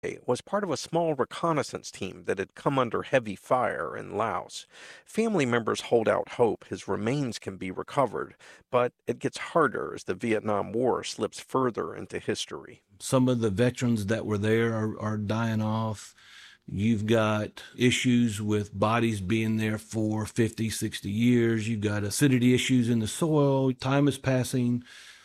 was part of a small reconnaissance team that had come under heavy fire in Laos. Family members hold out hope his remains can be recovered, but it gets harder as the Vietnam War slips further into history. Some of the veterans that were there are dying off. You've got issues with bodies being there for 50, 60 years. You've got acidity issues in the soil. Time is passing,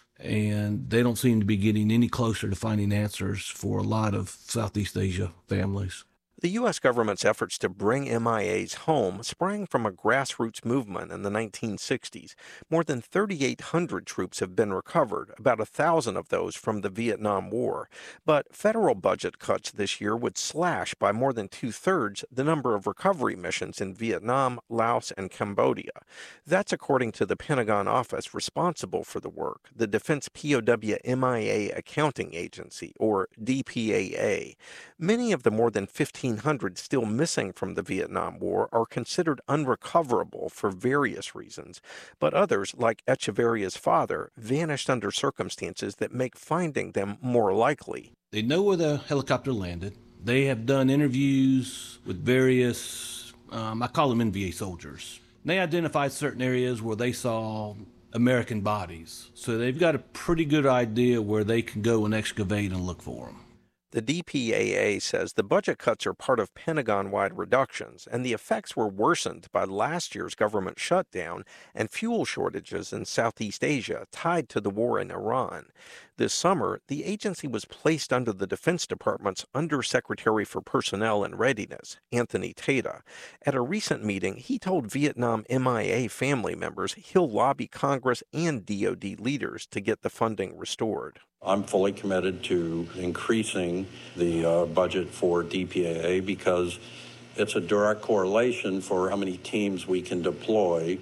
and they don't seem to be getting any closer to finding answers for a lot of Southeast Asia families. The U.S. government's efforts to bring MIAs home sprang from a grassroots movement in the 1960s. More than 3,800 troops have been recovered, about 1,000 of those from the Vietnam War. But federal budget cuts this year would slash by more than two-thirds the number of recovery missions in Vietnam, Laos, and Cambodia. That's according to the Pentagon office responsible for the work, the Defense POW MIA Accounting Agency, or DPAA. Many of the more than 1,500 still missing from the Vietnam War are considered unrecoverable for various reasons, but others, like Echeveria's father, vanished under circumstances that make finding them more likely. They know where the helicopter landed. They have done interviews with various, I call them NVA soldiers. They identified certain areas where they saw American bodies, so they've got a pretty good idea where they can go and excavate and look for them. The DPAA says the budget cuts are part of Pentagon-wide reductions, and the effects were worsened by last year's government shutdown and fuel shortages in Southeast Asia tied to the war in Iran. This summer, the agency was placed under the Defense Department's Undersecretary for Personnel and Readiness, Anthony Tata. At a recent meeting, he told Vietnam MIA family members he'll lobby Congress and DoD leaders to get the funding restored. I'm fully committed to increasing the budget for DPAA because it's a direct correlation for how many teams we can deploy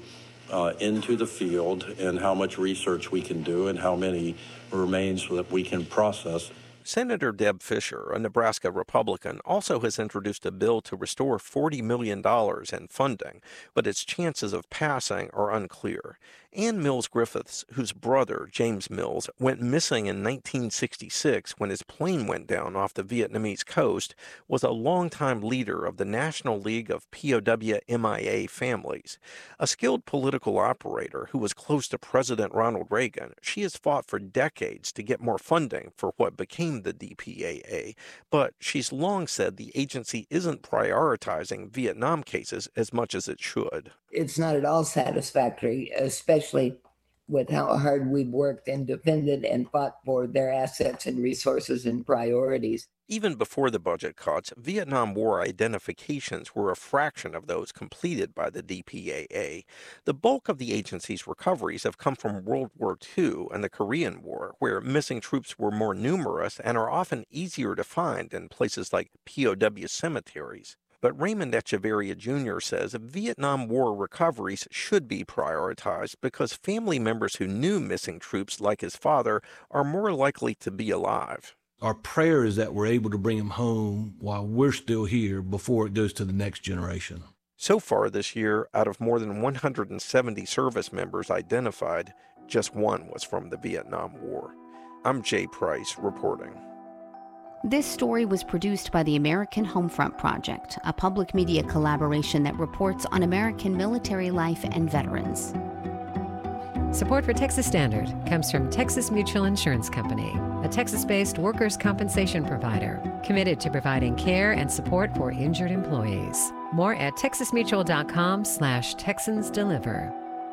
into the field and how much research we can do and how many remains that we can process. Senator Deb Fischer, a Nebraska Republican, also has introduced a bill to restore $40 million in funding, but its chances of passing are unclear. Ann Mills Griffiths, whose brother, James Mills, went missing in 1966 when his plane went down off the Vietnamese coast, was a longtime leader of the National League of POW MIA Families. A skilled political operator who was close to President Ronald Reagan, she has fought for decades to get more funding for what became the DPAA, but she's long said the agency isn't prioritizing Vietnam cases as much as it should. It's not at all satisfactory, especially with how hard we've worked and defended and fought for their assets and resources and priorities. Even before the budget cuts, Vietnam War identifications were a fraction of those completed by the DPAA. The bulk of the agency's recoveries have come from World War II and the Korean War, where missing troops were more numerous and are often easier to find in places like POW cemeteries. But Raymond Echeverria Jr. says Vietnam War recoveries should be prioritized because family members who knew missing troops, like his father, are more likely to be alive. Our prayer is that we're able to bring them home while we're still here before it goes to the next generation. So far this year, out of more than 170 service members identified, just one was from the Vietnam War. I'm Jay Price reporting. This story was produced by the American Homefront Project, a public media collaboration that reports on American military life and veterans. Support for Texas Standard comes from Texas Mutual Insurance Company, a Texas-based workers' compensation provider committed to providing care and support for injured employees. More at texasmutual.com/TexansDeliver.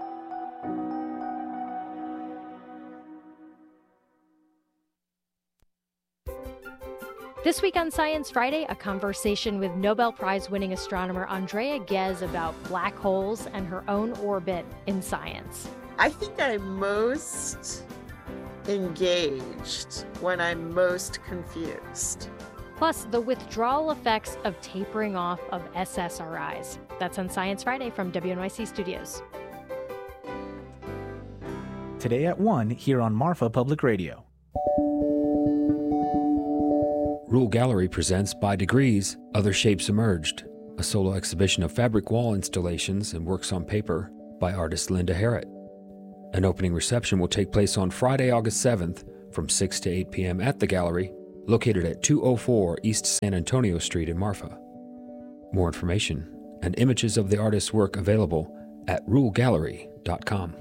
This week on Science Friday, a conversation with Nobel Prize-winning astronomer Andrea Ghez about black holes and her own orbit in science. I think I'm most engaged when I'm most confused. Plus, the withdrawal effects of tapering off of SSRIs. That's on Science Friday from WNYC Studios. Today at 1 here on Marfa Public Radio. Rule Gallery presents By Degrees, Other Shapes Emerged, a solo exhibition of fabric wall installations and works on paper by artist Linda Harrett. An opening reception will take place on Friday, August 7th from 6 to 8 p.m. at the gallery, located at 204 East San Antonio Street in Marfa. More information and images of the artist's work available at rulegallery.com.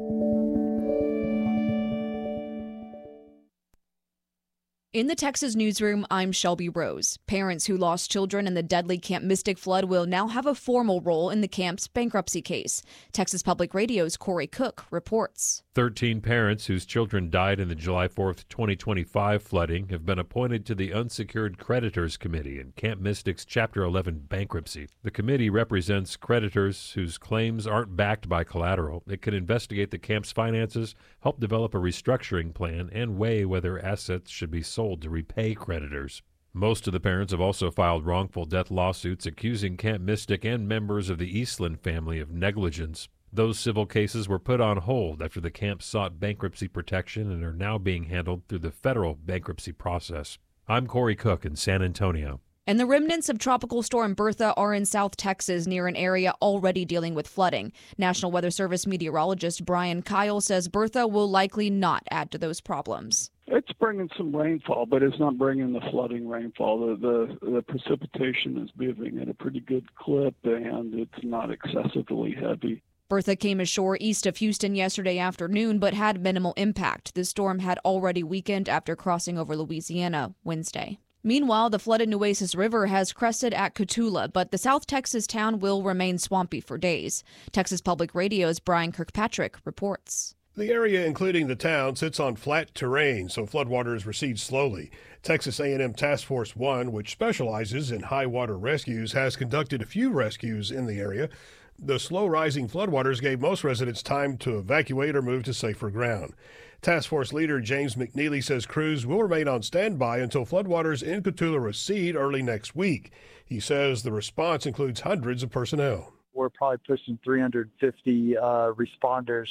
In the Texas Newsroom, I'm Shelby Rose. Parents who lost children in the deadly Camp Mystic flood will now have a formal role in the camp's bankruptcy case. Texas Public Radio's Corey Cook reports. 13 parents whose children died in the July 4th, 2025 flooding have been appointed to the Unsecured Creditors Committee in Camp Mystic's Chapter 11 bankruptcy. The committee represents creditors whose claims aren't backed by collateral. It can investigate the camp's finances, help develop a restructuring plan, and weigh whether assets should be sold to repay creditors. Most of the parents have also filed wrongful death lawsuits accusing Camp Mystic and members of the Eastland family of negligence. Those civil cases were put on hold after the camp sought bankruptcy protection and are now being handled through the federal bankruptcy process. I'm Corey Cook in San Antonio. And the remnants of Tropical Storm Bertha are in South Texas near an area already dealing with flooding. National Weather Service meteorologist Brian Kyle says Bertha will likely not add to those problems. It's bringing some rainfall, but it's not bringing the flooding rainfall. The precipitation is moving at a pretty good clip, and it's not excessively heavy. Bertha came ashore east of Houston yesterday afternoon, but had minimal impact. The storm had already weakened after crossing over Louisiana Wednesday. Meanwhile, the flooded Nueces River has crested at Cotulla, but the South Texas town will remain swampy for days. Texas Public Radio's Brian Kirkpatrick reports. The area, including the town, sits on flat terrain, so floodwaters recede slowly. Texas A&M Task Force 1, which specializes in high water rescues, has conducted a few rescues in the area. The slow-rising floodwaters gave most residents time to evacuate or move to safer ground. Task Force leader James McNeely says crews will remain on standby until floodwaters in Cotulla recede early next week. He says the response includes hundreds of personnel. We're probably pushing 350 responders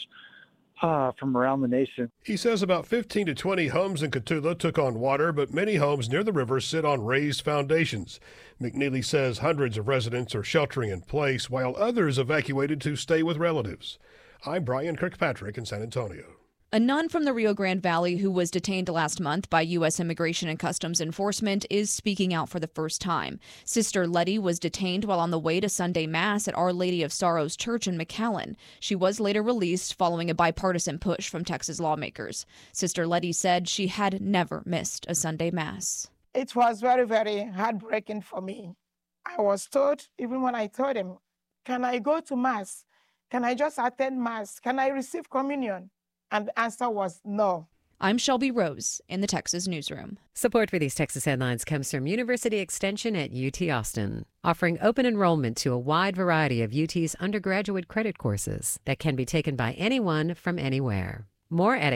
from around the nation. He says about 15 to 20 homes in Cotulla took on water, but many homes near the river sit on raised foundations. McNeely says hundreds of residents are sheltering in place, while others evacuated to stay with relatives. I'm Brian Kirkpatrick in San Antonio. A nun from the Rio Grande Valley who was detained last month by U.S. Immigration and Customs Enforcement is speaking out for the first time. Sister Letty was detained while on the way to Sunday Mass at Our Lady of Sorrows Church in McAllen. She was later released following a bipartisan push from Texas lawmakers. Sister Letty said she had never missed a Sunday Mass. It was very, very heartbreaking for me. I was told, even when I told him, can I go to Mass? Can I just attend Mass? Can I receive communion? And the answer was no. I'm Shelby Rose in the Texas Newsroom. Support for these Texas headlines comes from University Extension at UT Austin, offering open enrollment to a wide variety of UT's undergraduate credit courses that can be taken by anyone from anywhere. More at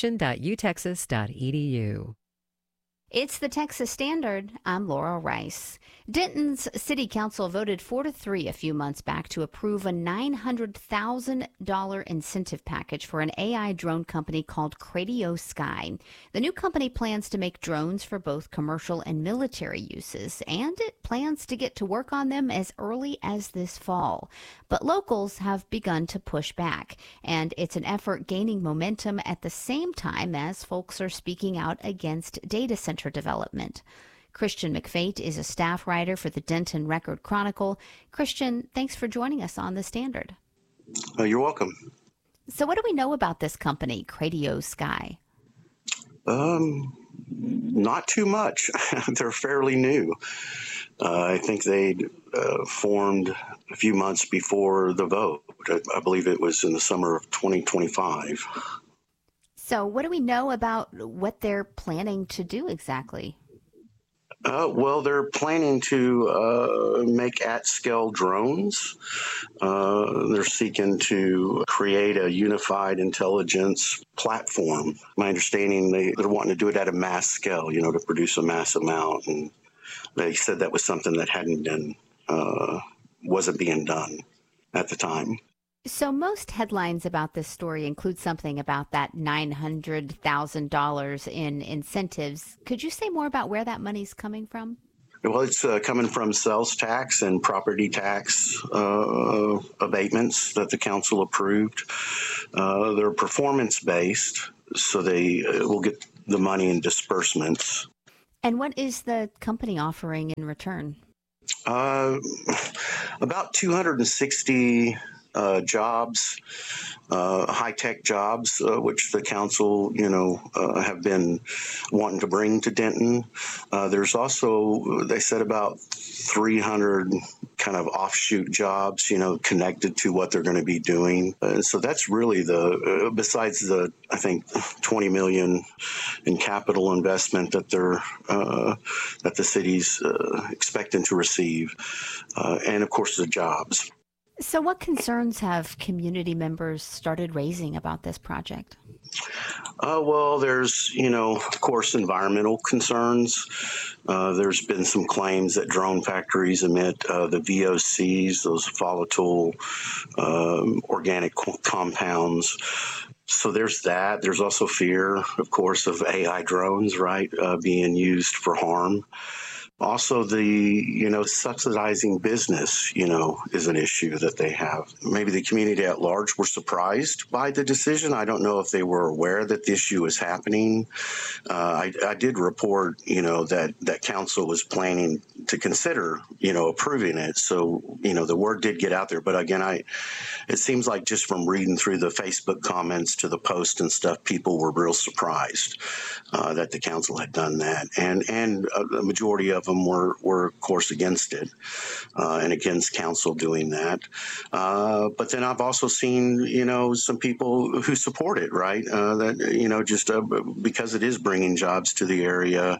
extension.utexas.edu. It's the Texas Standard. I'm Laura Rice. Denton's City Council voted 4-3 a few months back to approve a $900,000 incentive package for an AI drone company called Cratio Sky. The new company plans to make drones for both commercial and military uses, and it plans to get to work on them as early as this fall. But locals have begun to push back, and it's an effort gaining momentum at the same time as folks are speaking out against data center development. Christian McFate is a staff writer for the Denton Record Chronicle. Christian, thanks for joining us on The Standard. You're welcome. So what do we know about this company, Cratio Sky? Not too much. They're fairly new. I think they formed a few months before the vote. I believe it was in the summer of 2025. So what do we know about what they're planning to do exactly? Well, they're planning to make at-scale drones. They're seeking to create a unified intelligence platform. My understanding, they're wanting to do it at a mass scale, to produce a mass amount. And they said that was something that wasn't being done at the time. So most headlines about this story include something about that $900,000 in incentives. Could you say more about where that money's coming from? Well, it's coming from sales tax and property tax abatements that the council approved. They're performance-based, so they will get the money in disbursements. And what is the company offering in return? About 260 jobs, high-tech jobs, which the council, have been wanting to bring to Denton. There's also, they said, about 300 kind of offshoot jobs, connected to what they're going to be doing. So that's really besides the, I think, $20 million in capital investment that that the city's expecting to receive, and of course the jobs. So what concerns have community members started raising about this project? Well, there's, of course, environmental concerns. There's been some claims that drone factories emit the VOCs, those volatile organic compounds. So there's that. There's also fear, of course, of AI drones, right, being used for harm. Also, the, subsidizing business, is an issue that they have. Maybe the community at large were surprised by the decision. I don't know if they were aware that the issue was happening. I did report, that council was planning to consider, approving it. So, the word did get out there. But again, it seems like just from reading through the Facebook comments to the post and stuff, people were real surprised that the council had done that. And a majority of them were of course against it and against council doing that. But then I've also seen, some people who support it, right? That, just because it is bringing jobs to the area,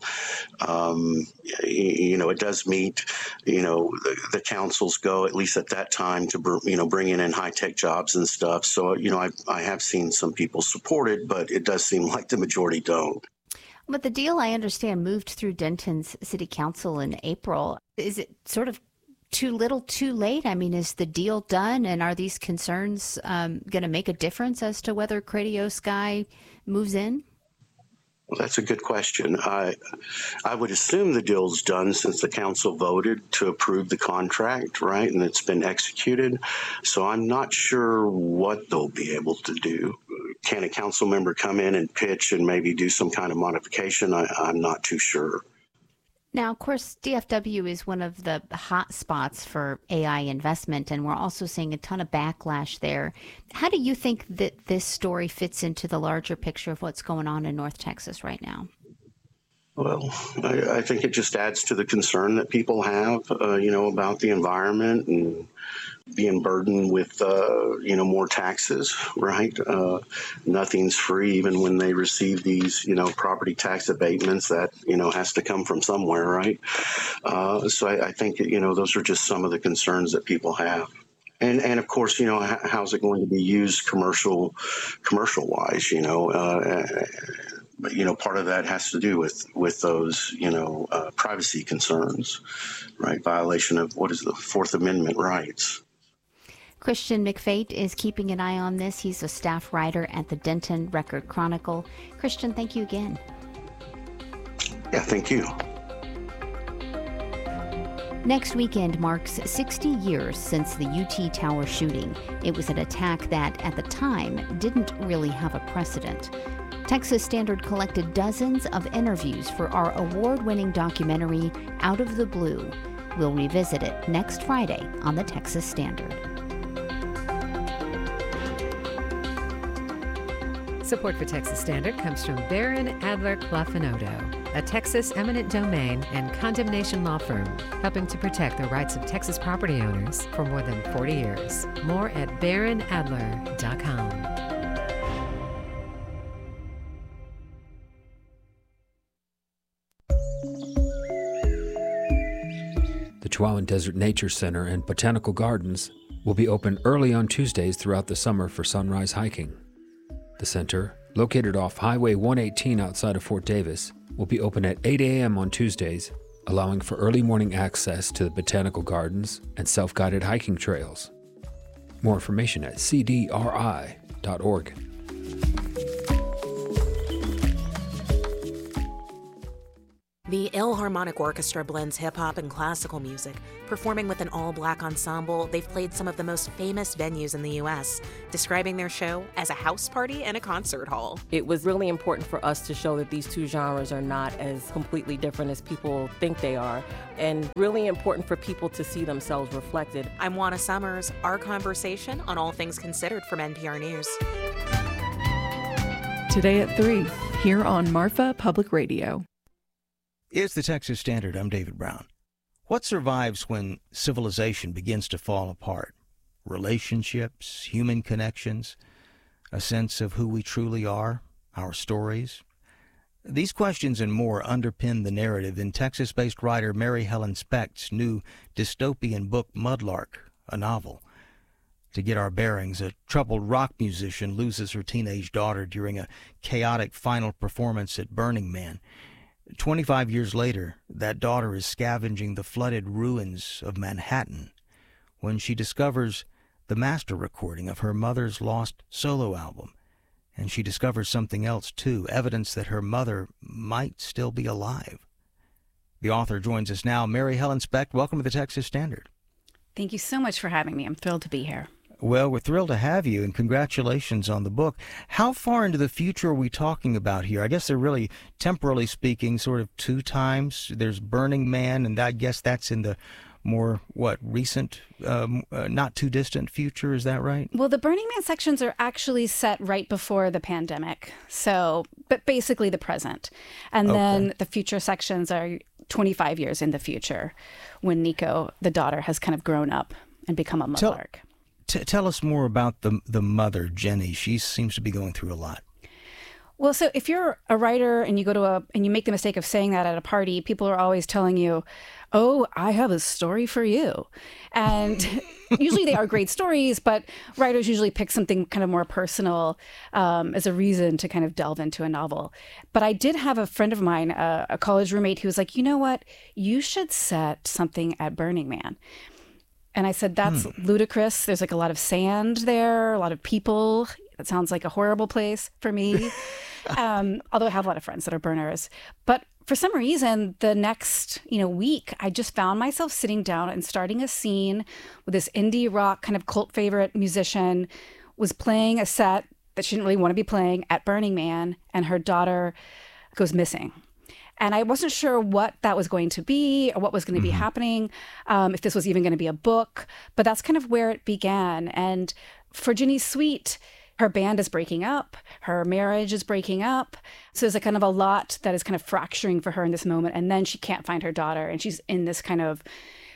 it does meet, the council's goal, at least at that time, to, bringing in high-tech jobs and stuff. So, I have seen some people support it, but it does seem like the majority don't. But the deal, I understand, moved through Denton's city council in April. Is it sort of too little, too late? I mean, is the deal done, and are these concerns going to make a difference as to whether Cradio Sky moves in? Well, that's a good question. I would assume the deal's done since the council voted to approve the contract, right? And it's been executed. So I'm not sure what they'll be able to do. Can a council member come in and pitch and maybe do some kind of modification? I'm not too sure. Now, of course, DFW is one of the hot spots for AI investment, and we're also seeing a ton of backlash there. How do you think that this story fits into the larger picture of what's going on in North Texas right now? Well, I think it just adds to the concern that people have, about the environment and being burdened with, more taxes, right? Nothing's free, even when they receive these, property tax abatements that, has to come from somewhere, right? So I think, those are just some of the concerns that people have. And of course, how's it going to be used commercial wise, But, part of that has to do with those, privacy concerns, right? Violation of what is the Fourth Amendment rights. Christian McFate is keeping an eye on this. He's a staff writer at the Denton Record Chronicle. Christian, thank you again. Yeah, thank you. Next weekend marks 60 years since the UT Tower shooting. It was an attack that, at the time, didn't really have a precedent. Texas Standard collected dozens of interviews for our award-winning documentary, Out of the Blue. We'll revisit it next Friday on the Texas Standard. Support for Texas Standard comes from Barron Adler Clough & Odo, a Texas eminent domain and condemnation law firm, helping to protect the rights of Texas property owners for more than 40 years. More at barronadler.com. The Chihuahuan Desert Nature Center and Botanical Gardens will be open early on Tuesdays throughout the summer for sunrise hiking. The center, located off Highway 118 outside of Fort Davis, will be open at 8 a.m. on Tuesdays, allowing for early morning access to the botanical gardens and self-guided hiking trails. More information at cdri.org. The Ilharmonic Orchestra blends hip-hop and classical music. Performing with an all-black ensemble, they've played some of the most famous venues in the U.S., describing their show as a house party and a concert hall. It was really important for us to show that these two genres are not as completely different as people think they are, and really important for people to see themselves reflected. I'm Juana Summers. Our conversation on All Things Considered from NPR News. Today at 3, here on Marfa Public Radio. It's the Texas Standard. I'm David Brown. What survives when civilization begins to fall apart? Relationships, human connections, a sense of who we truly are, our stories. These questions and more underpin the narrative in Texas-based writer Mary Helen Specht's new dystopian book, Mudlark, a novel. To get our bearings, a troubled rock musician loses her teenage daughter during a chaotic final performance at Burning Man. 25 years later, that daughter is scavenging the flooded ruins of Manhattan when she discovers the master recording of her mother's lost solo album. And she discovers something else, too, evidence that her mother might still be alive. The author joins us now. Mary Helen Specht, welcome to the Texas Standard. Thank you so much for having me. I'm thrilled to be here. Well, we're thrilled to have you, and congratulations on the book. How far into the future are we talking about here? I guess they're really, temporally speaking, sort of two times. There's Burning Man, and I guess that's in the more, recent, not too distant future. Is that right? Well, the Burning Man sections are actually set right before the pandemic. But basically the present. And then the future sections are 25 years in the future when Nico, the daughter, has kind of grown up and become a mudlark. Tell us more about the mother, Jenny. She seems to be going through a lot. Well, so if you're a writer and you go and you make the mistake of saying that at a party, people are always telling you, "Oh, I have a story for you," and usually they are great stories, but writers usually pick something kind of more personal as a reason to kind of delve into a novel. But I did have a friend of mine, a college roommate, who was like, "You know what? You should set something at Burning Man." And I said, that's ludicrous. There's like a lot of sand there, a lot of people. That sounds like a horrible place for me. Although I have a lot of friends that are burners. But for some reason, the next week, I just found myself sitting down and starting a scene with this indie rock kind of cult favorite musician was playing a set that she didn't really want to be playing at Burning Man, and her daughter goes missing. And I wasn't sure what that was going to be or what was going to be happening, if this was even going to be a book. But that's kind of where it began. And for Ginny Sweet, her band is breaking up. Her marriage is breaking up. So there's a kind of a lot that is kind of fracturing for her in this moment. And then she can't find her daughter. And she's in this kind of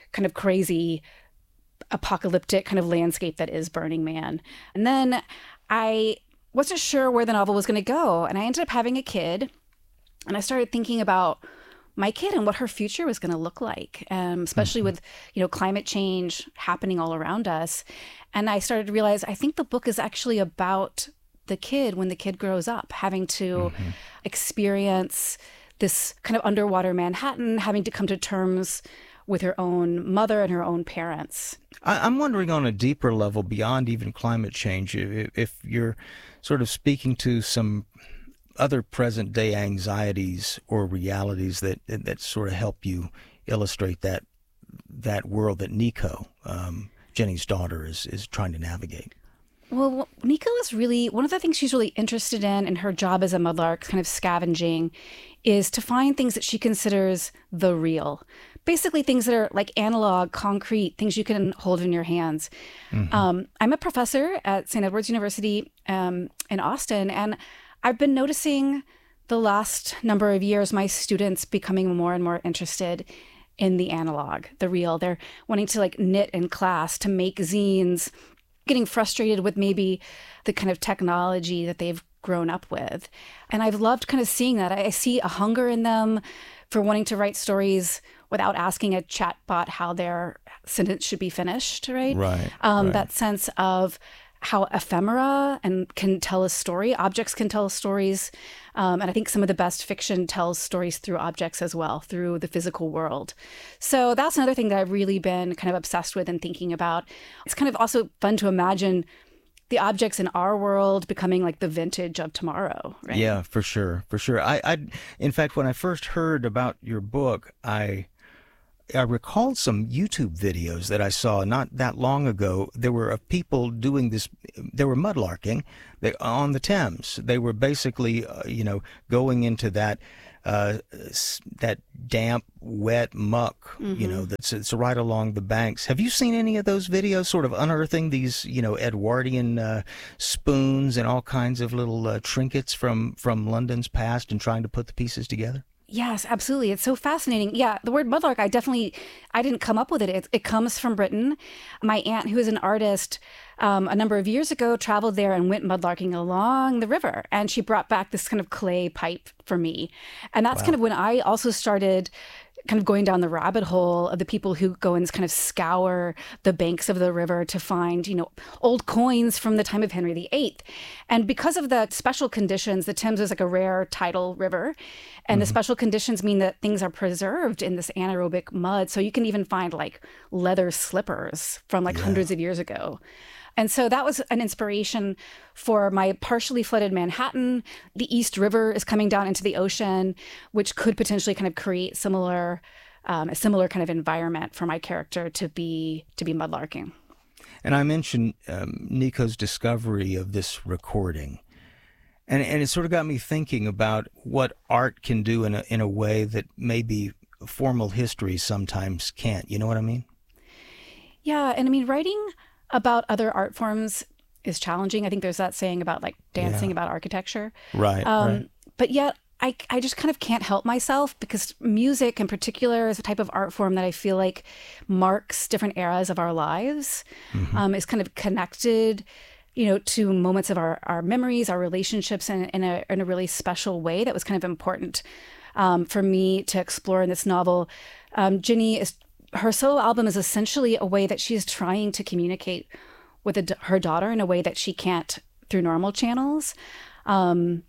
crazy apocalyptic kind of landscape that is Burning Man. And then I wasn't sure where the novel was going to go. And I ended up having a kid. And I started thinking about my kid and what her future was going to look like, especially with, climate change happening all around us. And I started to realize, I think the book is actually about the kid when the kid grows up, having to experience this kind of underwater Manhattan, having to come to terms with her own mother and her own parents. I'm wondering on a deeper level, beyond even climate change, if you're sort of speaking to some other present-day anxieties or realities that sort of help you illustrate that world that Nico, Jenny's daughter, is trying to navigate. Well, Nico is really, one of the things she's really interested in her job as a mudlark, kind of scavenging, is to find things that she considers the real. Basically things that are like analog, concrete, things you can hold in your hands. I'm a professor at St. Edward's University in Austin, and I've been noticing the last number of years my students becoming more and more interested in the analog, the real. They're wanting to knit in class, to make zines, getting frustrated with maybe the kind of technology that they've grown up with. And I've loved kind of seeing that. I see a hunger in them for wanting to write stories without asking a chatbot how their sentence should be finished, right? Right. That sense of how ephemera and can tell a story. Objects can tell stories. And I think some of the best fiction tells stories through objects as well, through the physical world. So that's another thing that I've really been kind of obsessed with and thinking about. It's kind of also fun to imagine the objects in our world becoming like the vintage of tomorrow, right? Yeah, for sure. In fact, when I first heard about your book, I recalled some YouTube videos that I saw not that long ago. There were of people doing this. They were mudlarking on the Thames. They were basically, going into that damp, wet muck, that's right along the banks. Have you seen any of those videos, sort of unearthing these, Edwardian spoons and all kinds of little trinkets from London's past and trying to put the pieces together? Yes, absolutely. It's so fascinating. Yeah, the word mudlark, I didn't come up with it. It comes from Britain. My aunt, who is an artist, a number of years ago traveled there and went mudlarking along the river. And she brought back this kind of clay pipe for me. And that's kind of when I also started kind of going down the rabbit hole of the people who go and kind of scour the banks of the river to find, old coins from the time of Henry VIII. And because of the special conditions, the Thames is like a rare tidal river. And the special conditions mean that things are preserved in this anaerobic mud. So you can even find like leather slippers from like hundreds of years ago. And so that was an inspiration for my partially flooded Manhattan. The East River is coming down into the ocean, which could potentially kind of create a similar kind of environment for my character to be mudlarking. And I mentioned Nico's discovery of this recording. And it sort of got me thinking about what art can do in a way that maybe formal history sometimes can't. You know what I mean? Yeah, and I mean, writing about other art forms is challenging. I think there's that saying about like dancing about architecture. Right, right. But yet I just kind of can't help myself, because music in particular is a type of art form that I feel like marks different eras of our lives, is kind of connected, to moments of our memories, our relationships in a really special way that was kind of important for me to explore in this novel. Ginny her solo album is essentially a way that she's trying to communicate with her daughter in a way that she can't through normal channels. And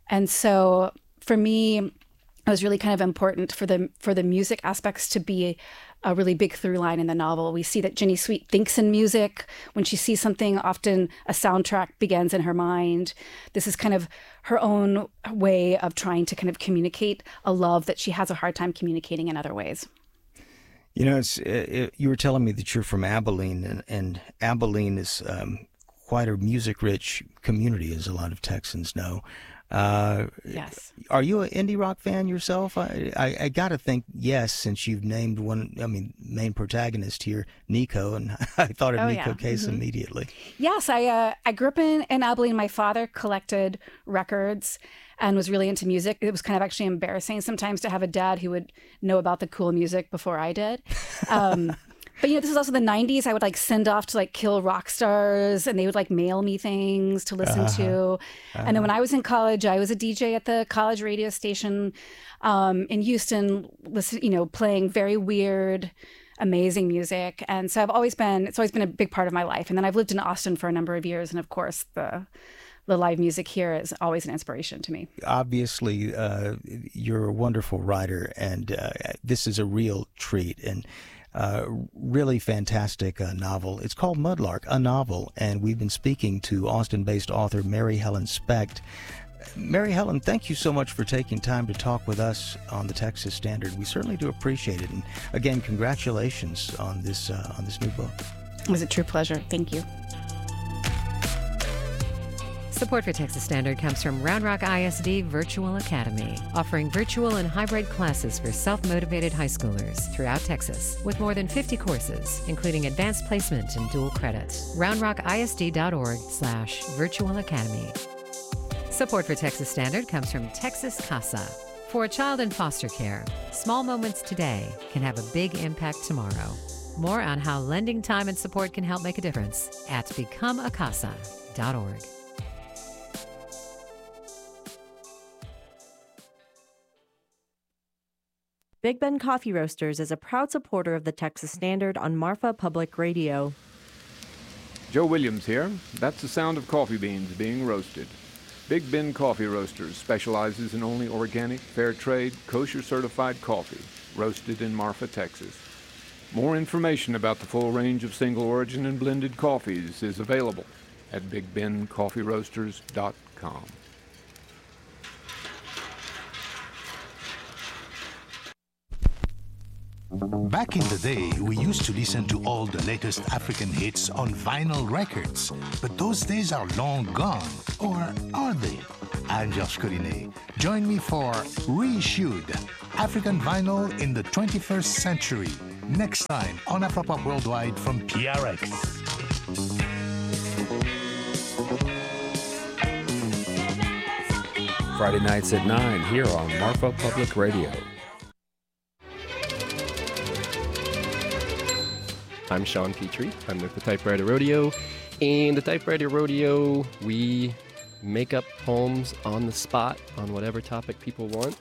so for me, it was really kind of important for the music aspects to be a really big through line in the novel. We see that Ginny Sweet thinks in music. When she sees something, often a soundtrack begins in her mind. This is kind of her own way of trying to kind of communicate a love that she has a hard time communicating in other ways. You were telling me that you're from Abilene, and Abilene is quite a music-rich community, as a lot of Texans know. Yes. Are you an indie rock fan yourself? I got to think yes, since you've named main protagonist here, Nico, and I thought of Nico Case immediately. Yes, I grew up in Abilene. My father collected records and was really into music. It was kind of actually embarrassing sometimes to have a dad who would know about the cool music before I did. But this is also the 90s. I would send off to kill rock stars, and they would mail me things to listen to. And then when I was in college, I was a DJ at the college radio station in Houston, playing very weird, amazing music. And so it's always been a big part of my life. And then I've lived in Austin for a number of years, and of course the live music here is always an inspiration to me. Obviously, you're a wonderful writer, and this is a real treat. And really fantastic novel. It's called Mudlark, a novel, and we've been speaking to Austin-based author Mary Helen Specht. Mary Helen, thank you so much for taking time to talk with us on the Texas Standard. We certainly do appreciate it. And again, congratulations on this new book. It was a true pleasure. Thank you. Support for Texas Standard comes from Round Rock ISD Virtual Academy, offering virtual and hybrid classes for self-motivated high schoolers throughout Texas, with more than 50 courses, including advanced placement and dual credit. RoundRockISD.org/Virtual Academy. Support for Texas Standard comes from Texas Casa. For a child in foster care, small moments today can have a big impact tomorrow. More on how lending time and support can help make a difference at becomeacasa.org. Big Ben Coffee Roasters is a proud supporter of the Texas Standard on Marfa Public Radio. Joe Williams here. That's the sound of coffee beans being roasted. Big Ben Coffee Roasters specializes in only organic, fair trade, kosher certified coffee, roasted in Marfa, Texas. More information about the full range of single origin and blended coffees is available at BigBenCoffeeRoasters.com. Back in the day, we used to listen to all the latest African hits on vinyl records. But those days are long gone. Or are they? I'm Josh Colinet. Join me for Reissued, African Vinyl in the 21st Century. Next time on Afropop Worldwide from PRX. Friday nights at 9 here on Marfa Public Radio. I'm Sean Petrie. I'm with the Typewriter Rodeo. In the Typewriter Rodeo, we make up poems on the spot on whatever topic people want.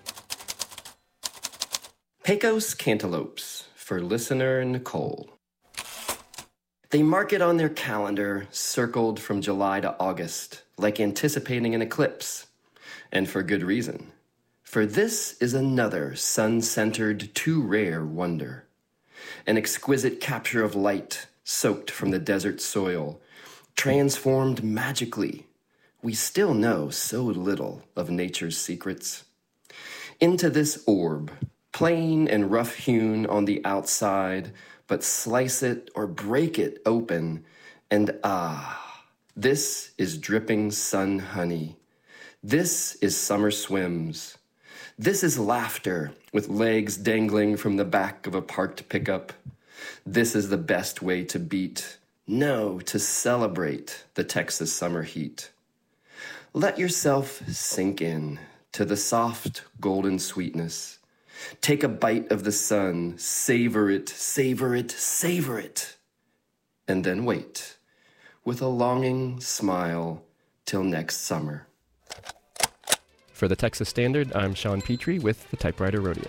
Pecos cantaloupes for listener Nicole. They mark it on their calendar, circled from July to August, like anticipating an eclipse. And for good reason. For this is another sun-centered, too rare wonder. An exquisite capture of light, soaked from the desert soil, transformed magically. We still know so little of nature's secrets. Into this orb, plain and rough-hewn on the outside, but slice it or break it open, and this is dripping sun honey. This is summer swims. This is laughter with legs dangling from the back of a parked pickup. This is the best way to beat, no, to celebrate the Texas summer heat. Let yourself sink in to the soft golden sweetness. Take a bite of the sun, savor it, savor it, savor it. And then wait with a longing smile till next summer. For the Texas Standard, I'm Sean Petrie with the Typewriter Rodeo.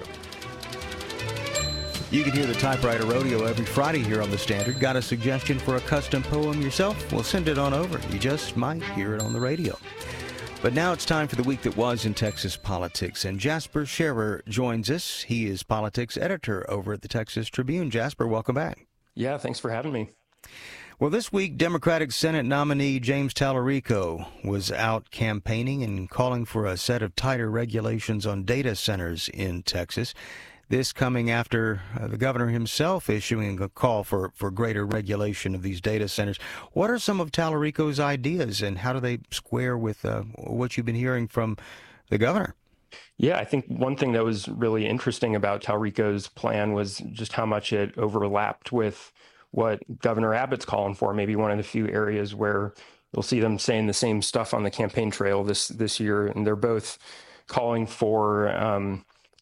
You can hear the Typewriter Rodeo every Friday here on the Standard. Got a suggestion for a custom poem yourself? Well, send it on over. You just might hear it on the radio. But now it's time for the week that was in Texas politics, and Jasper Scherer joins us. He is politics editor over at the Texas Tribune. Jasper, welcome back. Yeah, thanks for having me. Well, this week, Democratic Senate nominee James Tallarico was out campaigning and calling for a set of tighter regulations on data centers in Texas. This coming after the governor himself issuing a call for greater regulation of these data centers. What are some of Tallarico's ideas, and how do they square with what you've been hearing from the governor? Yeah, I think one thing that was really interesting about Tallarico's plan was just how much it overlapped with what Governor Abbott's calling for, maybe one of the few areas where you'll see them saying the same stuff on the campaign trail this year. And they're both calling for, a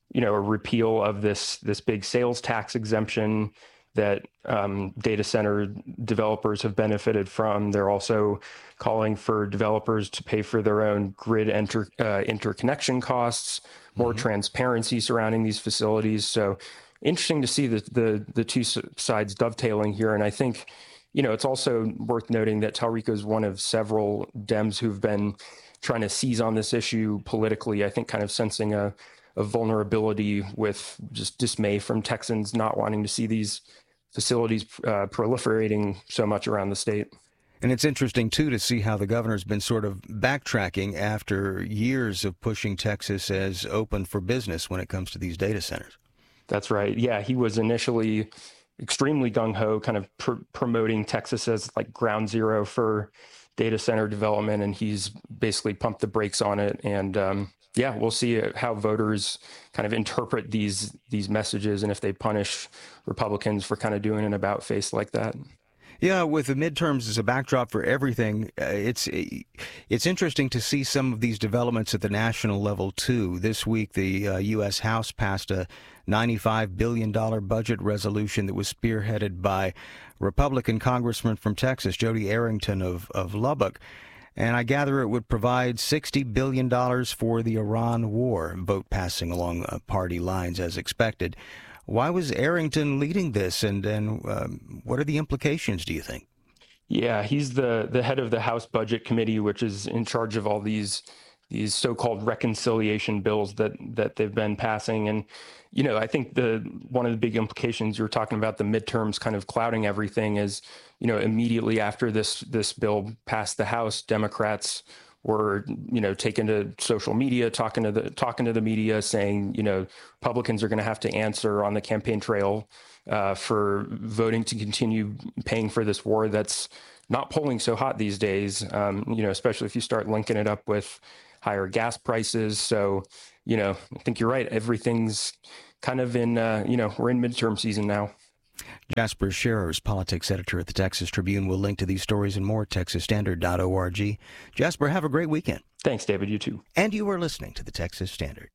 repeal of this big sales tax exemption that data center developers have benefited from. They're also calling for developers to pay for their own grid interconnection costs, more transparency surrounding these facilities. So interesting to see the two sides dovetailing here. And I think, it's also worth noting that Tallarico is one of several Dems who've been trying to seize on this issue politically, I think kind of sensing a vulnerability with just dismay from Texans not wanting to see these facilities proliferating so much around the state. And it's interesting, too, to see how the governor's been sort of backtracking after years of pushing Texas as open for business when it comes to these data centers. That's right. Yeah, he was initially extremely gung-ho, kind of promoting Texas as like ground zero for data center development, and he's basically pumped the brakes on it. And we'll see how voters kind of interpret these messages and if they punish Republicans for kind of doing an about-face like that. Yeah, with the midterms as a backdrop for everything, it's interesting to see some of these developments at the national level, too. This week, the U.S. House passed a $95 billion budget resolution that was spearheaded by Republican Congressman from Texas, Jody Arrington of Lubbock. And I gather it would provide $60 billion for the Iran war, vote passing along party lines as expected. Why was Arrington leading this, and what are the implications, do you think? Yeah, he's the head of the House Budget Committee, which is in charge of all these these so-called reconciliation bills that they've been passing. And, I think one of the big implications, you're talking about the midterms kind of clouding everything, is, immediately after this bill passed the House, Democrats were, taken to social media, talking to the media, saying, Republicans are going to have to answer on the campaign trail for voting to continue paying for this war that's not polling so hot these days, especially if you start linking it up with higher gas prices. So, I think you're right. Everything's kind of in, we're in midterm season now. Jasper Scherers, politics editor at the Texas Tribune, will link to these stories and more at texasstandard.org. Jasper, have a great weekend. Thanks, David. You too. And you are listening to the Texas Standard.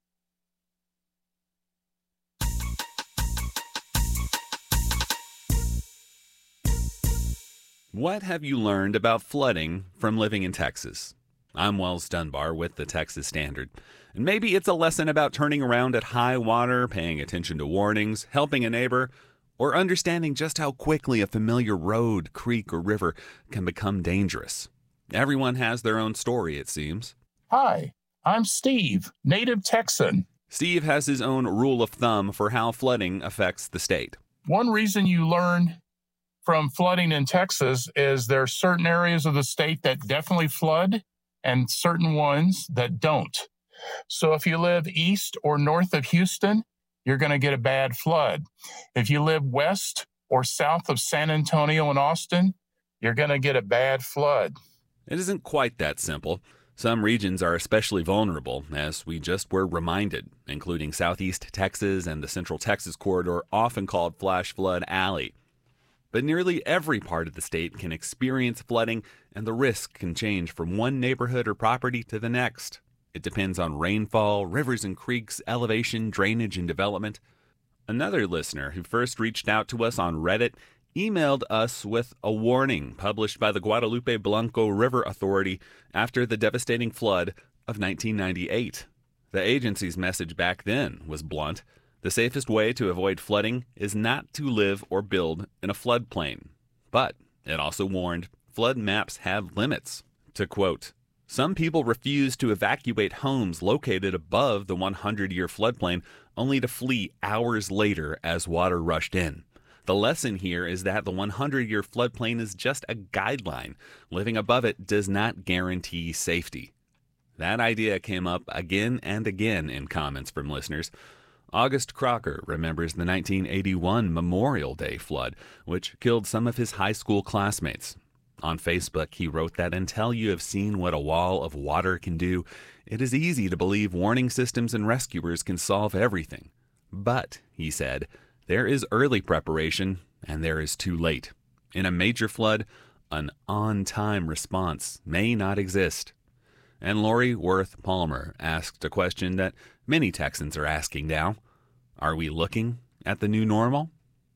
What have you learned about flooding from living in Texas? I'm Wells Dunbar with the Texas Standard. And maybe it's a lesson about turning around at high water, paying attention to warnings, helping a neighbor, or understanding just how quickly a familiar road, creek, or river can become dangerous. Everyone has their own story, it seems. Hi, I'm Steve, native Texan. Steve has his own rule of thumb for how flooding affects the state. One reason you learn from flooding in Texas is there are certain areas of the state that definitely flood and certain ones that don't. So if you live east or north of Houston, you're going to get a bad flood. If you live west or south of San Antonio and Austin, you're going to get a bad flood. It isn't quite that simple. Some regions are especially vulnerable, as we just were reminded, including southeast Texas and the Central Texas corridor, often called Flash Flood Alley. But nearly every part of the state can experience flooding, and the risk can change from one neighborhood or property to the next. It depends on rainfall, rivers and creeks, elevation, drainage, and development. Another listener who first reached out to us on Reddit emailed us with a warning published by the Guadalupe Blanco River Authority after the devastating flood of 1998. The agency's message back then was blunt. The safest way to avoid flooding is not to live or build in a floodplain. But it also warned flood maps have limits. To quote, "Some people refuse to evacuate homes located above the 100-year floodplain only to flee hours later as water rushed in. The lesson here is that the 100-year floodplain is just a guideline. Living above it does not guarantee safety." That idea came up again and again in comments from listeners. August Crocker remembers the 1981 Memorial Day flood, which killed some of his high school classmates. On Facebook, he wrote that until you have seen what a wall of water can do, it is easy to believe warning systems and rescuers can solve everything. But, he said, there is early preparation and there is too late. In a major flood, an on-time response may not exist. And Lori Worth Palmer asked a question that many Texans are asking now. Are we looking at the new normal?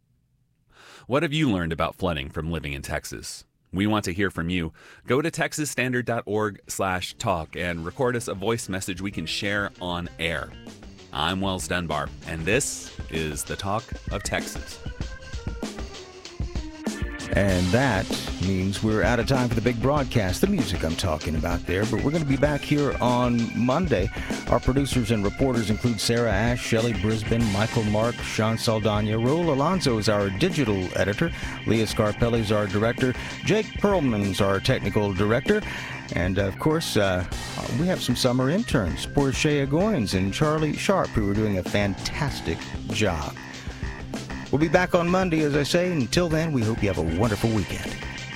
What have you learned about flooding from living in Texas? We want to hear from you. Go to texasstandard.org/talk and record us a voice message we can share on air. I'm Wells Dunbar, and this is the Talk of Texas. And that means we're out of time for the big broadcast, the music I'm talking about there. But we're going to be back here on Monday. Our producers and reporters include Sarah Ash, Shelley Brisbane, Michael Mark, Sean Saldana. Raul Alonso is our digital editor. Leah Scarpelli is our director. Jake Perlman's our technical director. And, of course, we have some summer interns, Portia Goins and Charlie Sharp, who are doing a fantastic job. We'll be back on Monday, as I say. Until then, we hope you have a wonderful weekend.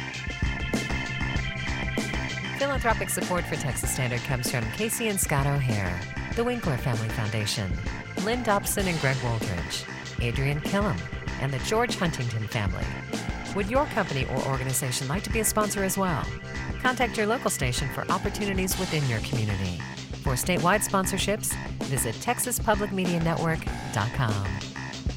Philanthropic support for Texas Standard comes from Casey and Scott O'Hare, the Winkler Family Foundation, Lynn Dobson and Greg Waldridge, Adrian Killam, and the George Huntington family. Would your company or organization like to be a sponsor as well? Contact your local station for opportunities within your community. For statewide sponsorships, visit TexasPublicMediaNetwork.com.